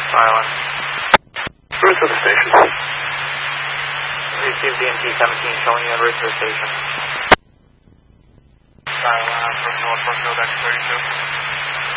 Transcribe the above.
Island. Route to the station. Receive DMT 17 showing you en route to the station. Island from North Brookfield X32.